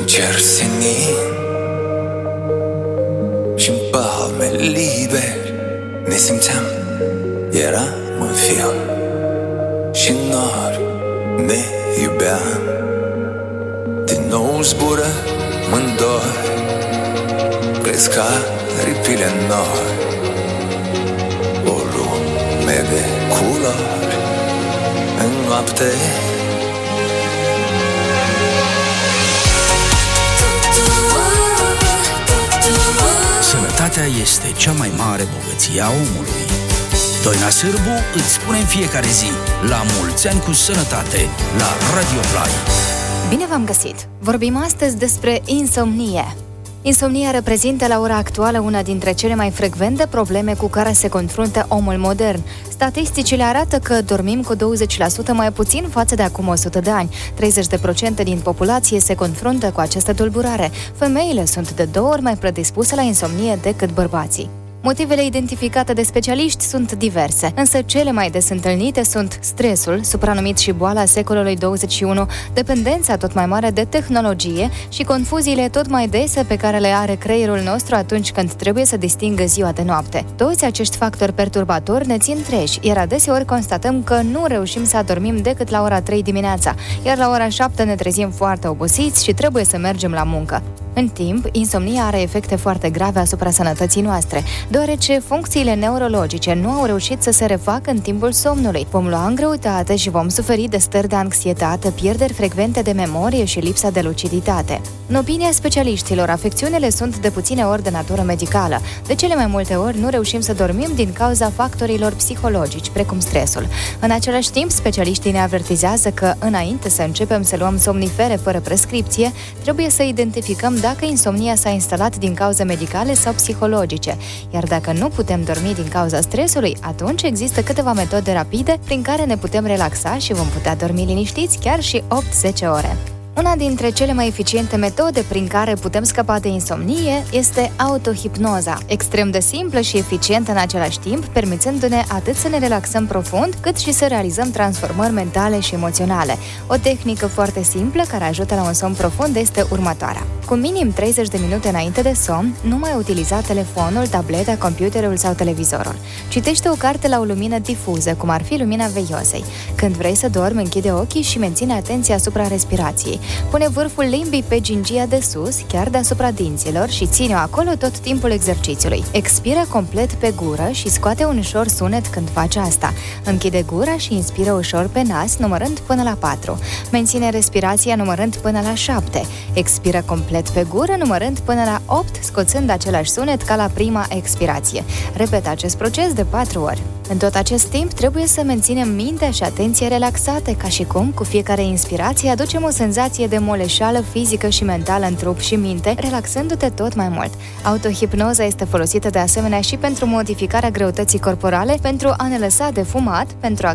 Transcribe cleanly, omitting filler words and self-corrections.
cer senin și-n palme liberi ne simțeam, eram în film și nori ne iubeam. Din nou zbură mândoi, crezi ca aripile în nori, o lume de culori în noapte. Sănătatea este cea mai mare bogăție a omului. Doina Sârbu îți spune în fiecare zi: la mulți ani cu sănătate, la Radio Play. Bine v-am găsit! Vorbim astăzi despre insomnie. Insomnia reprezintă la ora actuală una dintre cele mai frecvente probleme cu care se confruntă omul modern. Statisticile arată că dormim cu 20% mai puțin față de acum 100 de ani. 30% din populație se confruntă cu această tulburare. Femeile sunt de 2 ori mai predispuse la insomnie decât bărbații. Motivele identificate de specialiști sunt diverse, însă cele mai des întâlnite sunt stresul, supranumit și boala secolului 21, dependența tot mai mare de tehnologie și confuziile tot mai dese pe care le are creierul nostru atunci când trebuie să distingă ziua de noapte. Toți acești factori perturbatori ne țin treji, iar adeseori constatăm că nu reușim să adormim decât la ora 3 dimineața, iar la ora 7 ne trezim foarte obosiți și trebuie să mergem la muncă. În timp, insomnia are efecte foarte grave asupra sănătății noastre, deoarece funcțiile neurologice nu au reușit să se refacă în timpul somnului. Vom lua în greutate și vom suferi de stări de anxietate, pierderi frecvente de memorie și lipsa de luciditate. În opinia specialiștilor, afecțiunile sunt de puține ori de natură medicală. De cele mai multe ori nu reușim să dormim din cauza factorilor psihologici, precum stresul. În același timp, specialiștii ne avertizează că, înainte să începem să luăm somnifere fără prescripție, trebuie să identificăm dacă insomnia s-a instalat din cauze medicale sau psihologice, iar dacă nu putem dormi din cauza stresului, atunci există câteva metode rapide prin care ne putem relaxa și vom putea dormi liniștiți chiar și 8-10 ore. Una dintre cele mai eficiente metode prin care putem scăpa de insomnie este autohipnoza, extrem de simplă și eficientă în același timp, permițându-ne atât să ne relaxăm profund, cât și să realizăm transformări mentale și emoționale. O tehnică foarte simplă care ajută la un somn profund este următoarea. Cu minim 30 de minute înainte de somn, nu mai utiliza telefonul, tableta, computerul sau televizorul. Citește o carte la o lumină difuză, cum ar fi lumina veiozei. Când vrei să dormi, închide ochii și menține atenția asupra respirației. Pune vârful limbii pe gingia de sus, chiar deasupra dinților, și ține-o acolo tot timpul exercițiului. Expiră complet pe gură și scoate un ușor sunet când faci asta. Închide gura și inspiră ușor pe nas, numărând până la 4. Menține respirația numărând până la 7. Expiră complet pe gură, numărând până la 8, scoțând același sunet ca la prima expirație. Repeta acest proces de 4 ori. În tot acest timp, trebuie să menținem mintea și atenție relaxate, ca și cum, cu fiecare inspirație, aducem o senzație de moleșeală fizică și mentală în trup și minte, relaxându-te tot mai mult. Autohipnoza este folosită de asemenea și pentru modificarea greutății corporale, pentru a ne lăsa de fumat, pentru a